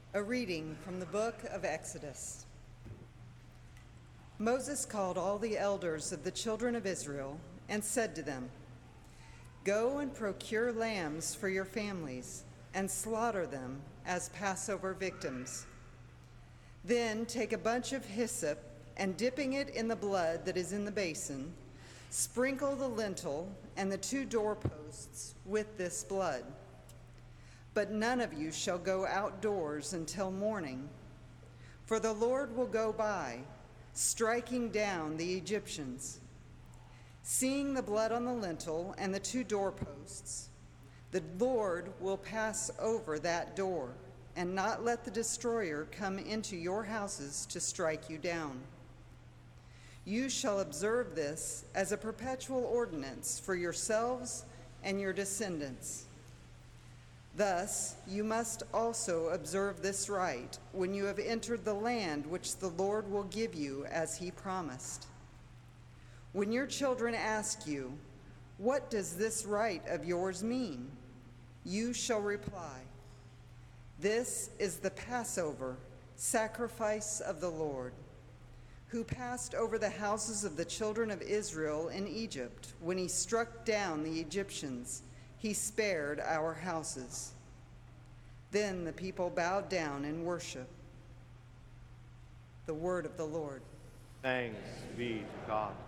A reading from the book of Exodus. Moses called all the elders of the children of Israel and said to them, "Go and procure lambs for your families and slaughter them as Passover victims. Then take a bunch of hyssop and dipping it in the blood that is in the basin, sprinkle the lintel and the 2 doorposts with this blood. But none of you shall go outdoors until morning, for the Lord will go by, striking down the Egyptians. Seeing the blood on the lintel and the 2 doorposts, the Lord will pass over that door and not let the destroyer come into your houses to strike you down. You shall observe this as a perpetual ordinance for yourselves and your descendants. Thus, you must also observe this rite when you have entered the land which the Lord will give you as he promised. When your children ask you, 'What does this rite of yours mean?' you shall reply, 'This is the Passover sacrifice of the Lord, who passed over the houses of the children of Israel in Egypt. When he struck down the Egyptians, he spared our houses.'" Then the people bowed down in worship. The word of the Lord. Thanks be to God.